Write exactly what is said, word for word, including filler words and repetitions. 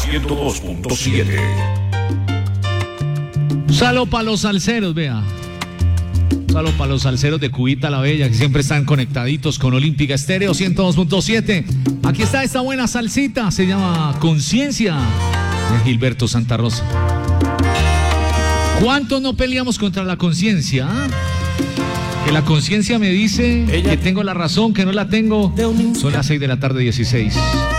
ciento dos punto siete. Saludo para los salseros, vea. Saludo para los salseros de Cubita la Bella, que siempre están conectaditos con Olímpica Estéreo ciento dos punto siete. Aquí está esta buena salsita, se llama Conciencia, de Gilberto Santa Rosa. ¿Cuántos no peleamos contra la conciencia? Que la conciencia me dice Ella... que tengo la razón, que no la tengo. Son las seis de la tarde, dieciséis.